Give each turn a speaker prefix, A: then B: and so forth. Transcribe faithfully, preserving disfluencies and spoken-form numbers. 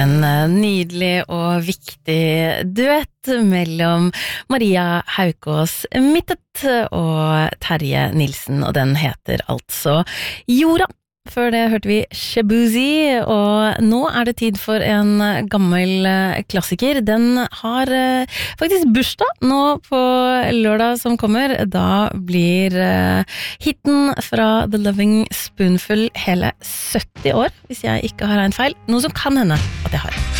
A: En nydelig og viktig duett mellom Maria Haukås Mittet og Terje Nilsen, og den heter altså Jorda. Før det hørte vi Shabuzi, og nå er det tid for en gammel klassiker. Den har faktisk bursdag nå på lørdag som kommer. Da blir hitten fra The Loving Spoonful hele sytti år, hvis jeg ikke har en feil. Noe som kan hende at jeg har.